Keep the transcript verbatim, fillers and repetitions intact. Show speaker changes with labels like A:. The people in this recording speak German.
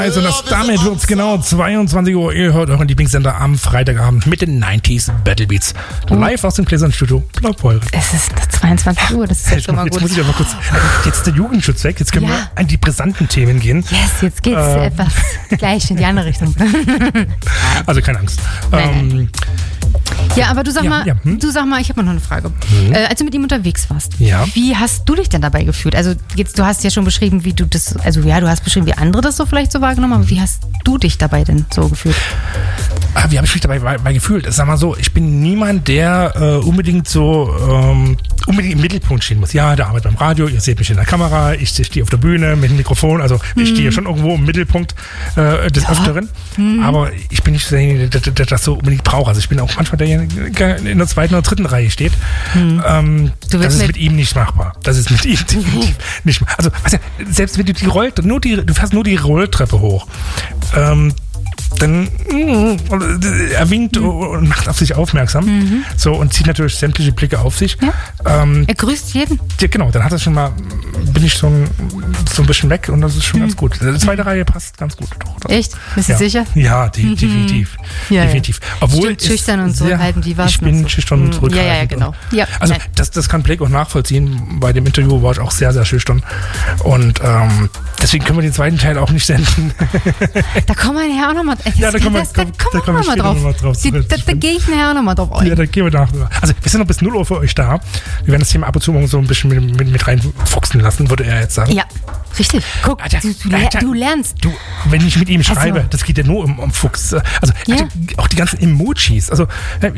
A: Also das, damit wird es genau zweiundzwanzig Uhr. Ihr hört euren Lieblingssender am Freitagabend mit den neunziger Battle Beats. Live aus dem Gläsern-Studio. Blaubeuren.
B: Es ist zweiundzwanzig Uhr, das ist jetzt schon mal
A: jetzt
B: gut.
A: Muss ich aber kurz, jetzt ist der Jugendschutz weg. Jetzt können
B: Ja.
A: wir an die brisanten Themen gehen.
B: Yes, jetzt geht's
A: Ähm.
B: etwas gleich in die andere Richtung.
A: Also keine Angst.
B: Nein,
A: ähm,
B: Ja, aber du sag
A: Ja,
B: mal,
A: ja, hm?
B: du sag mal, ich habe noch eine Frage.
A: Mhm.
B: Äh, als du mit ihm unterwegs warst,
A: Ja.
B: wie hast du dich denn dabei gefühlt? Also jetzt, du hast ja schon beschrieben, wie du das, also ja, du hast beschrieben, wie andere das so vielleicht so wahrgenommen haben, aber wie hast du dich dabei denn so gefühlt?
A: Ah, wie habe ich mich dabei bei, bei gefühlt? Sag mal so, ich bin niemand, der äh, unbedingt so ähm, unbedingt im Mittelpunkt stehen muss. Ja, der arbeitet beim Radio, ihr seht mich in der Kamera, ich stehe auf der Bühne mit dem Mikrofon, also ich stehe schon irgendwo im Mittelpunkt äh, des Öfteren. Aber ich bin nicht so derjenige, der, der, der das so unbedingt braucht. Also ich bin auch manchmal derjenige, der in der zweiten oder dritten Reihe steht. Ähm,
B: Du
A: das
B: willst
A: ist
B: mit-
A: mit ihm nicht machbar. Das ist mit ihm definitiv nicht machbar. Also, weißt du, selbst wenn du die Roll, nur die, du fährst nur die Rolltreppe hoch, ähm, dann mm, er winkt und macht auf sich aufmerksam. So, und zieht natürlich sämtliche Blicke auf sich.
B: Ja.
A: Ähm,
B: Er grüßt jeden.
A: ja, genau, dann hat er schon mal, bin ich so ein, so ein bisschen weg und das ist schon ganz gut. Die zweite Reihe passt ganz gut. Doch, das-
B: Echt? Bist du
A: ja.
B: sicher?
A: Ja, de definitiv.
B: Ja,
A: definitiv. Obwohl
B: Stimmt,
A: es
B: schüchtern und
A: sehr-
B: zurückhaltend, wie war's
A: Ich
B: noch
A: bin
B: so?
A: schüchtern und
B: Mm,
A: zurückhaltend.
B: ja, ja, genau.
A: Und-
B: Ja,
A: also
B: nein.
A: das, das kann Blake auch nachvollziehen. Bei dem Interview war ich auch sehr, sehr schüchtern. Und ähm, deswegen können wir den zweiten Teil auch nicht senden.
B: Da kommen wir nachher auch nochmal
A: Ja, da kommen wir-
B: das, da
A: da
B: kommen wir
A: kommen wir
B: noch mal
A: später
B: drauf.
A: noch mal drauf
B: Die,
A: zurück.
B: da da gehe ich nachher auch nochmal drauf ein.
A: Ja, dann gehen wir nach. Also wir sind noch bis null Uhr für euch da. Wir werden das Thema ab und zu mal so ein bisschen mit, mit, mit reinfuchsen lassen, würde er jetzt sagen.
B: Ja, richtig. Guck,
A: Alter,
B: du, du,
A: Alter.
B: ler du lernst.
A: Du, wenn ich mit ihm schreibe,
B: Also-
A: das geht ja nur um, um Fuchs. Also
B: Ja.
A: Alter, auch die ganzen Emojis. Also